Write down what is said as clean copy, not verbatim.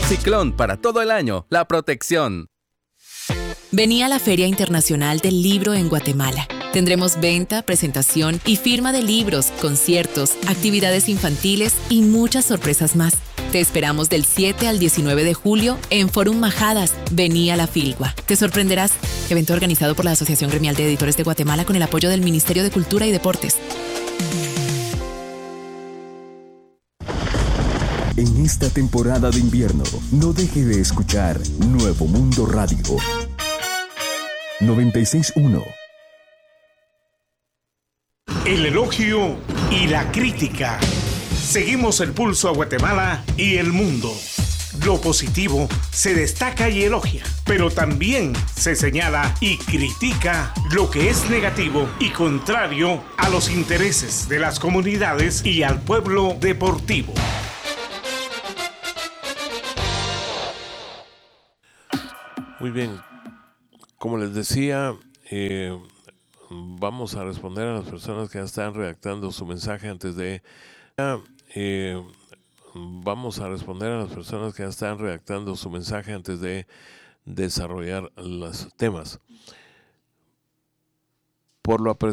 Ciclón, para todo el año, la protección. Vení a la Feria Internacional del Libro en Guatemala. Tendremos venta, presentación y firma de libros, conciertos, actividades infantiles y muchas sorpresas más. Te esperamos del 7 al 19 de julio en Forum Majadas. Vení a la Filgua. Te sorprenderás. Evento organizado por la Asociación Gremial de Editores de Guatemala con el apoyo del Ministerio de Cultura y Deportes. En esta temporada de invierno, no deje de escuchar Nuevo Mundo Radio 96.1. El elogio y la crítica. Seguimos el pulso a Guatemala y el mundo. Lo positivo se destaca y elogia, pero también se señala y critica lo que es negativo y contrario a los intereses de las comunidades y al pueblo deportivo. Muy bien, como les decía, vamos a responder a las personas que ya están redactando su mensaje antes de... vamos a responder a las personas que ya están redactando su mensaje antes de desarrollar los temas. Por lo